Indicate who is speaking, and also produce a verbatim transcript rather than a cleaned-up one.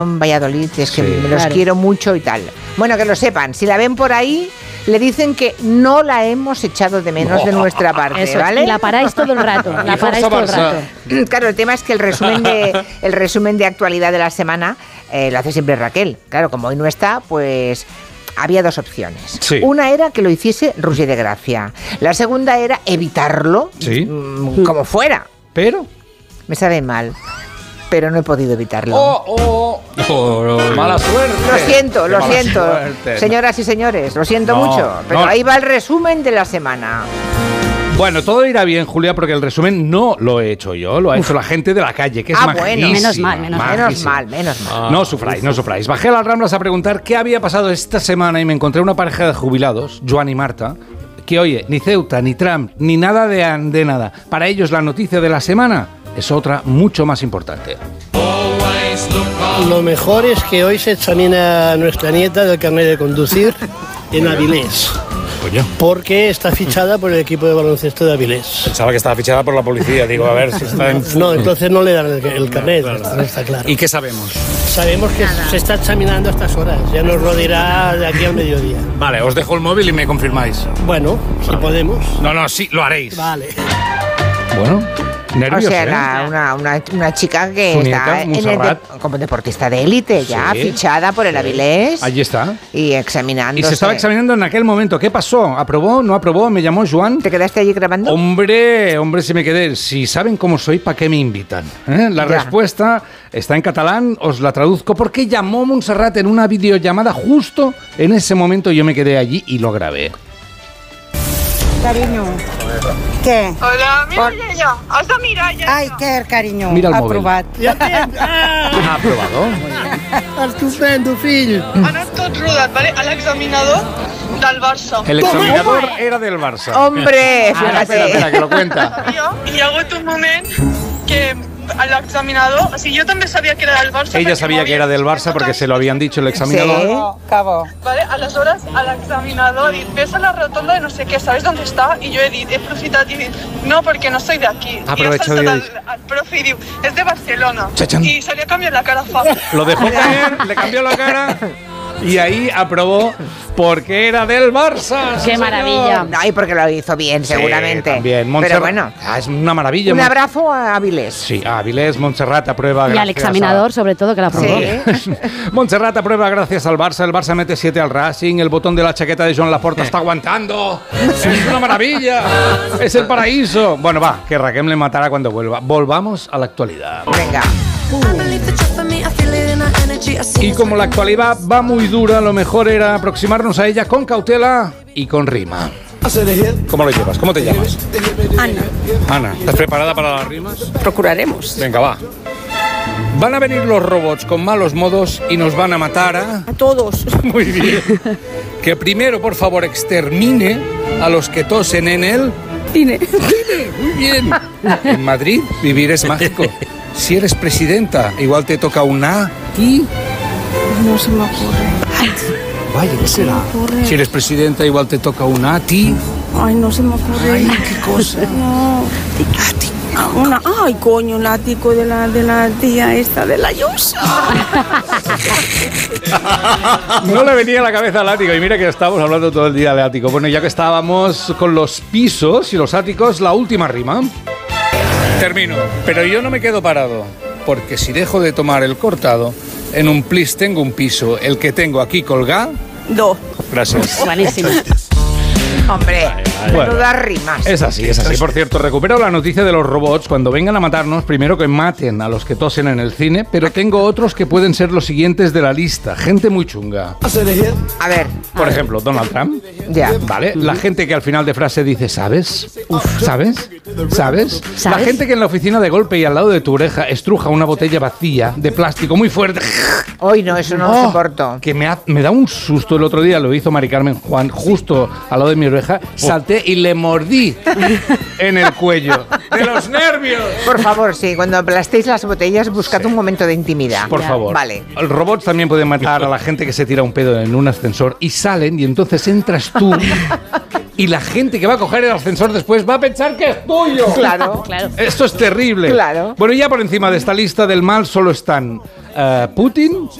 Speaker 1: Valladolid, es que
Speaker 2: Sí,
Speaker 1: me los
Speaker 2: claro.
Speaker 1: quiero mucho y tal. Bueno, que lo sepan, si la ven por ahí, le dicen que no la hemos echado de menos de nuestra parte,
Speaker 2: Eso,
Speaker 1: ¿vale?
Speaker 2: y la paráis todo el rato, la
Speaker 3: Y
Speaker 2: paráis
Speaker 3: Forza
Speaker 2: todo el
Speaker 3: Barça.
Speaker 2: rato.
Speaker 1: Claro, el tema es que el resumen de, el resumen de actualidad de la semana eh, lo hace siempre Raquel. Claro, como hoy no está, pues había dos opciones.
Speaker 3: Sí.
Speaker 1: Una era que lo hiciese Roger de Gracia. La segunda era evitarlo,
Speaker 3: Sí.
Speaker 1: mm, como fuera.
Speaker 3: Pero...
Speaker 1: Me sabe mal, pero no he podido evitarlo.
Speaker 3: Oh, oh, oh, mala suerte.
Speaker 1: Lo siento,
Speaker 3: Qué
Speaker 1: lo
Speaker 3: mala
Speaker 1: siento,
Speaker 3: suerte.
Speaker 1: señoras y señores, lo siento
Speaker 3: No,
Speaker 1: mucho, pero
Speaker 3: no.
Speaker 1: ahí va el resumen de la semana.
Speaker 3: Bueno, todo irá bien, Julia, porque el resumen no lo he hecho yo, lo ha hecho la gente de la calle, que es
Speaker 1: Ah,
Speaker 3: majísima.
Speaker 1: bueno.
Speaker 2: Menos mal, menos mal.
Speaker 1: Menos
Speaker 3: majísima.
Speaker 1: mal, menos mal.
Speaker 3: No sufráis, no sufráis. Bajé a las Ramblas a preguntar qué había pasado esta semana y me encontré una pareja de jubilados, Joan y Marta, que oye, ni Ceuta, ni Trump, ni nada de, de nada. Para ellos la noticia de la semana es otra mucho más importante.
Speaker 4: Lo mejor es que hoy se examina a nuestra nieta del carnet de conducir en Avilés,
Speaker 3: Coño.
Speaker 4: porque está fichada por el equipo de baloncesto de Avilés.
Speaker 5: Pensaba que estaba fichada por la policía. Digo, a ver si está en...
Speaker 4: No, entonces no le dan el, el carnet, no está claro.
Speaker 5: ¿Y qué sabemos?
Speaker 4: Sabemos que se está examinando a estas horas, ya nos lo dirá de aquí al mediodía.
Speaker 5: Vale, os dejo el móvil y me confirmáis.
Speaker 4: Bueno, si podemos.
Speaker 5: No, no, sí, lo haréis.
Speaker 4: Vale.
Speaker 3: Bueno, nervios,
Speaker 1: O sea,
Speaker 3: ¿eh?
Speaker 1: la- una, una, una chica que
Speaker 3: Su
Speaker 1: está
Speaker 3: nieta,
Speaker 1: en el
Speaker 3: Montserrat.
Speaker 1: de- como deportista de élite, ya
Speaker 3: Sí,
Speaker 1: fichada por el Avilés
Speaker 3: Allí está.
Speaker 1: y examinando.
Speaker 3: Y se estaba examinando en aquel momento. ¿Qué pasó? ¿Aprobó? ¿No aprobó? ¿Me llamó Joan?
Speaker 1: ¿Te quedaste allí grabando?
Speaker 3: Hombre, hombre, si me quedé. Si saben cómo soy, ¿para qué me invitan? ¿Eh? La
Speaker 1: Ya.
Speaker 3: respuesta está en catalán, os la traduzco, porque llamó Montserrat en una videollamada justo en ese momento. Yo me quedé allí y lo grabé.
Speaker 6: Carinyo. Què?
Speaker 7: Hola, mira
Speaker 6: Por-
Speaker 7: ja, ja. Has de mirar ja.
Speaker 6: Ai, què, carinyo?
Speaker 3: Mira el móvil.
Speaker 6: Aprovat.
Speaker 4: Ja tens! Ah,
Speaker 3: ¿Ha aprobado?
Speaker 4: estupendo, fill!
Speaker 7: Ha anat tot rodat, vale? A l'examinador del Barça.
Speaker 3: El examinador era del Barça.
Speaker 1: ¡Hombre!
Speaker 3: Espera,
Speaker 1: Fíjate.
Speaker 3: espera, espera, que lo cuenta.
Speaker 7: I hi ha hagut un moment que l'examinador... O sigui, jo també sabia que era del Barça.
Speaker 3: Ella
Speaker 7: perquè
Speaker 3: sabía
Speaker 7: m'ho
Speaker 3: que era
Speaker 7: havia-
Speaker 3: del Barça porque se lo habían dicho el examinador.
Speaker 1: Sí.
Speaker 6: Que bo.
Speaker 7: Vale? Aleshores, a l'examinador ha dit, ves a la rotonda de no sé què, ¿sabes dónde está? I jo he dit, he aprofitat i he dit, no, perquè no soy de aquí.
Speaker 3: Ha aprovechado
Speaker 7: I
Speaker 3: y
Speaker 7: ha
Speaker 3: ha
Speaker 7: saltat el, el profe i diu, és de Barcelona.
Speaker 3: Chachán.
Speaker 7: I se li ha canviat la cara fa.
Speaker 3: Lo dejó caer, le cambió la cara y ahí aprobó porque era del Barça.
Speaker 2: ¡Qué
Speaker 3: señor.
Speaker 2: maravilla!
Speaker 1: No, y porque lo hizo bien,
Speaker 3: Sí,
Speaker 1: seguramente.
Speaker 3: también.
Speaker 1: Pero
Speaker 3: Montserrat-
Speaker 1: bueno,
Speaker 3: Ah, es una maravilla.
Speaker 1: un
Speaker 3: Mon-
Speaker 1: abrazo a Avilés.
Speaker 3: Sí, a Avilés, Montserrat aprueba.
Speaker 2: Y al
Speaker 3: gracias
Speaker 2: examinador,
Speaker 3: a-
Speaker 2: sobre todo, que la aprobó.
Speaker 1: Sí.
Speaker 3: Montserrat aprueba gracias al Barça. El Barça mete siete al Racing. El botón de la chaqueta de Joan Laporta está aguantando. Es una maravilla. Es el paraíso. Bueno, va, que Raquel le matará cuando vuelva. Volvamos a la actualidad.
Speaker 1: Venga.
Speaker 3: Y como la actualidad va muy dura, lo mejor era aproximarnos a ella con cautela y con rima. ¿Cómo lo llevas? ¿Cómo te llamas?
Speaker 6: Ana,
Speaker 3: Ana, ¿estás preparada para las rimas?
Speaker 6: procuraremos.
Speaker 3: Venga, va. Van a venir los robots con malos modos y nos van a matar a...
Speaker 6: A todos.
Speaker 3: Muy bien. Que primero, por favor, extermine a los que tosen en él.
Speaker 6: Cine.
Speaker 3: Muy bien. En Madrid vivir es mágico. Si eres presidenta, igual te toca una y...
Speaker 6: No se me ocurre.
Speaker 3: Vaya, ¿qué será?
Speaker 6: ocurre.
Speaker 3: Si eres presidenta, igual te toca una a ti.
Speaker 6: Ay, no se me ocurre.
Speaker 3: Ay, qué cosa.
Speaker 6: No. Una, ay, coño, un ático de la, de la tía esta de la Yosa.
Speaker 3: No le venía a la cabeza al ático y mira que estamos hablando todo el día de ático. Bueno, ya que estábamos con los pisos y los áticos, la última rima. Termino, pero yo no me quedo parado, porque si dejo de tomar el cortado, en un plis tengo un piso, el que tengo aquí colgado.
Speaker 6: Do.
Speaker 3: Gracias.
Speaker 2: Buenísimo.
Speaker 1: Hombre,
Speaker 3: Bueno.
Speaker 1: menudas rimas.
Speaker 3: Es así, es así. Por cierto, recupero la noticia de los robots. Cuando vengan a matarnos, primero que maten a los que tosen en el cine, pero tengo otros que pueden ser los siguientes de la lista. Gente muy chunga.
Speaker 1: A ver,
Speaker 3: Por ejemplo, Donald Trump.
Speaker 1: ya.
Speaker 3: ¿Vale? La gente que al final de frase dice, ¿sabes? ¿Sabes? ¿Sabes? La
Speaker 2: ¿Sabes?
Speaker 3: gente que en la oficina de golpe y al lado de tu oreja estruja una botella vacía de plástico muy fuerte.
Speaker 1: Hoy no, eso no lo
Speaker 3: Oh,
Speaker 1: soporto.
Speaker 3: Que me, ha- me da un susto. El otro día lo hizo Mari Carmen Juan justo al lado de mi oreja. Salté y le mordí en el cuello. ¡De los nervios!
Speaker 1: Por favor, sí, cuando aplastéis las botellas, buscad un momento de intimidad.
Speaker 3: Por
Speaker 2: Ya.
Speaker 3: favor.
Speaker 1: Vale.
Speaker 3: Los robots también pueden matar a la gente que se tira un pedo en un ascensor y salen y entonces entras tú y la gente que va a coger el ascensor después va a pensar que es tuyo.
Speaker 1: Claro.
Speaker 2: Claro.
Speaker 3: Esto es terrible.
Speaker 1: Claro.
Speaker 3: Bueno, ya por encima de esta lista del mal solo están uh, Putin,